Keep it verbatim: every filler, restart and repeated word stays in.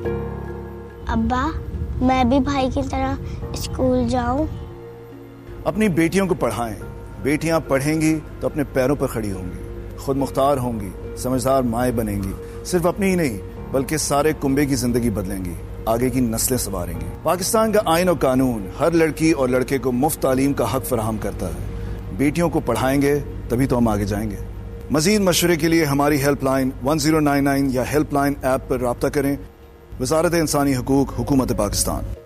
अब्बा, मैं भी भाई की तरह स्कूल जाऊं? अपनी बेटियों को पढ़ाएं। बेटियां पढ़ेंगी तो अपने पैरों पर खड़ी होंगी, खुद मुख्तार होंगी, समझदार माएँ बनेंगी। सिर्फ अपनी ही नहीं बल्कि सारे कुंबे की जिंदगी बदलेंगी, आगे की नस्लें संवारेंगी। पाकिस्तान का आईन और कानून हर लड़की और लड़के को मुफ्त तालीम का हक फराहम करता है। बेटियों को पढ़ाएंगे तभी तो हम आगे जाएंगे। मजीद मशवरे के लिए हमारी helpline one zero nine nine या हेल्पलाइन ऐप पर राब्ता करें। वज़ारत इंसानी हकूक़, हुकूमत पाकिस्तान।